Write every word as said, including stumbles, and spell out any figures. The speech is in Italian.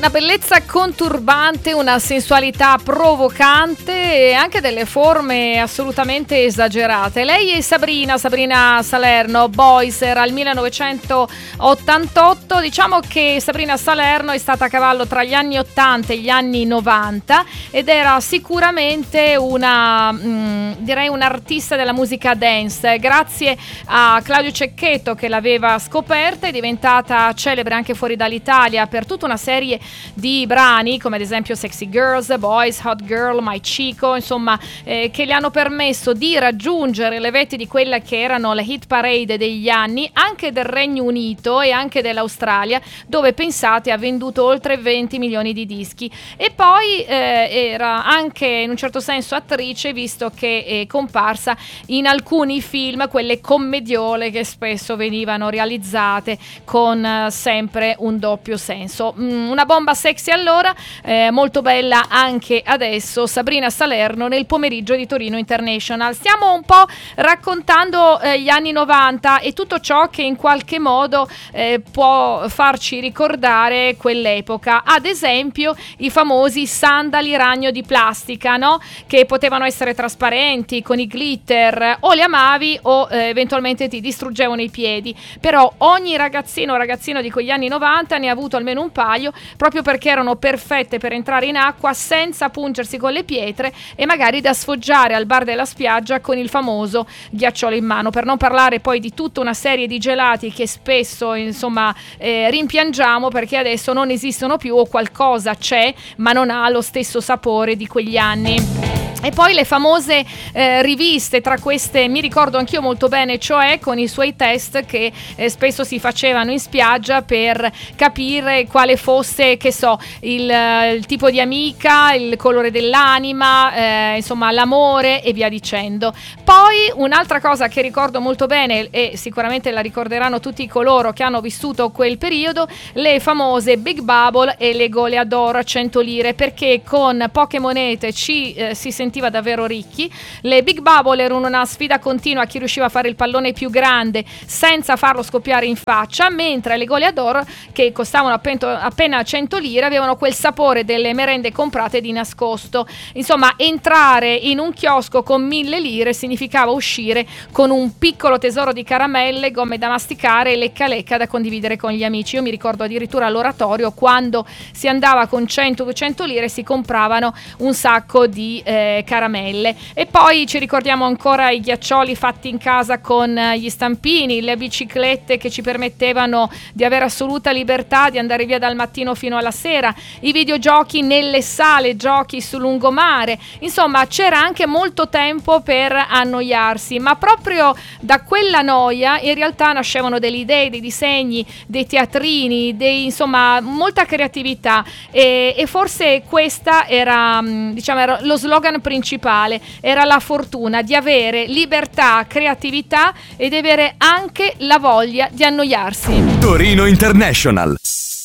Una bellezza conturbante, una sensualità provocante e anche delle forme assolutamente esagerate. Lei è Sabrina, Sabrina Salerno, Boys, era il millenovecentottantotto. Diciamo che Sabrina Salerno è stata a cavallo tra gli anni ottanta e gli anni novanta ed era sicuramente una, mh, direi un'artista della musica dance. Grazie a Claudio Cecchetto che l'aveva scoperta, è diventata celebre anche fuori dall'Italia per tutta una serie di brani come ad esempio Sexy Girls, Boys, Hot Girl, My Chico, insomma eh, che le hanno permesso di raggiungere le vette di quella che erano le hit parade degli anni, anche del Regno Unito e anche dell'Australia, dove pensate ha venduto oltre venti milioni di dischi. E poi eh, era anche in un certo senso attrice, visto che è comparsa in alcuni film, quelle commediole che spesso venivano realizzate con eh, sempre un doppio senso. Mm, una bomba sexy allora, eh, molto bella anche adesso, Sabrina Salerno nel pomeriggio di Torino International. Stiamo un po' raccontando eh, gli anni novanta e tutto ciò che in qualche modo eh, può farci ricordare quell'epoca. Ad esempio i famosi sandali ragno di plastica, no? Che potevano essere trasparenti con i glitter, o li amavi o eh, eventualmente ti distruggevano i piedi, però ogni ragazzino o ragazzino di quegli anni novanta ne ha avuto almeno un paio, proprio perché erano perfette per entrare in acqua senza pungersi con le pietre e magari da sfoggiare al bar della spiaggia con il famoso ghiacciolo in mano, per non parlare poi di tutta una serie di gelati che spesso insomma eh, rimpiangiamo perché adesso non esistono più, o qualcosa c'è ma non ha lo stesso sapore di quegli anni. E poi le famose eh, riviste, tra queste mi ricordo anch'io molto bene, cioè con i suoi test che eh, spesso si facevano in spiaggia per capire quale fosse, che so, il, il tipo di amica, il colore dell'anima, eh, insomma l'amore e via dicendo. Poi un'altra cosa che ricordo molto bene, e sicuramente la ricorderanno tutti coloro che hanno vissuto quel periodo, le famose Big Bubble e le Goleador a cento lire, perché con poche monete ci eh, si sentiva davvero ricchi. Le Big Bubble erano una sfida continua a chi riusciva a fare il pallone più grande senza farlo scoppiare in faccia, mentre le Goleador, che costavano appena, appena cento lire, avevano quel sapore delle merende comprate di nascosto. Insomma, entrare in un chiosco con mille lire significava uscire con un piccolo tesoro di caramelle, gomme da masticare e lecca lecca da condividere con gli amici. Io mi ricordo addirittura all'oratorio quando si andava con cento duecento lire e si compravano un sacco di eh, caramelle. E poi ci ricordiamo ancora i ghiaccioli fatti in casa con gli stampini, le biciclette che ci permettevano di avere assoluta libertà di andare via dal mattino fino alla sera, i videogiochi nelle sale giochi sul lungomare. Insomma, c'era anche molto tempo per annoiarsi, ma proprio da quella noia in realtà nascevano delle idee, dei disegni, dei teatrini, dei, insomma molta creatività, e, e forse questa era, diciamo, era lo slogan principale, era la fortuna di avere libertà, creatività e di avere anche la voglia di annoiarsi. Torino International.